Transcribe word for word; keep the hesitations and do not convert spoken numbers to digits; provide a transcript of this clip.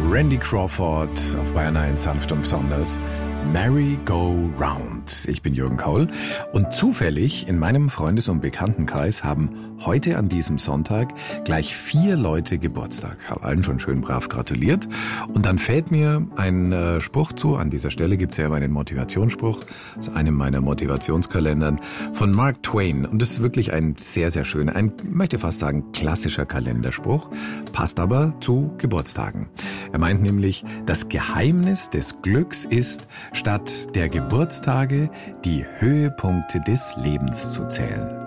Randy Crawford auf Bayern eins sanft und besonders. Merry Go Round. Ich bin Jürgen Kaul und zufällig in meinem Freundes- und Bekanntenkreis haben heute an diesem Sonntag gleich vier Leute Geburtstag. Habe allen schon schön brav gratuliert und dann fällt mir ein äh, Spruch zu. An dieser Stelle gibt's ja immer einen Motivationsspruch aus einem meiner Motivationskalendern von Mark Twain und das ist wirklich ein sehr, sehr schöner, ein, möchte fast sagen, klassischer Kalenderspruch, passt aber zu Geburtstagen. Er meint nämlich, das Geheimnis des Glücks ist, statt der Geburtstage die Höhepunkte des Lebens zu zählen.